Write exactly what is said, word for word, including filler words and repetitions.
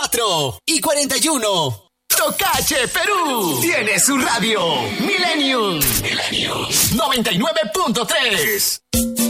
cuatro y cuarenta y uno. Tocache Perú tiene su radio Millennium. Millennium noventa y nueve punto tres.